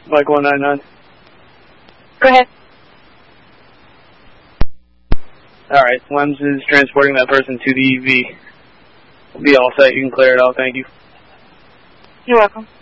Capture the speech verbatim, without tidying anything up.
Mike one nine nine. Go ahead. Alright, Lems is transporting that person to the E V. Be all set, you can clear it out, thank you. You're welcome.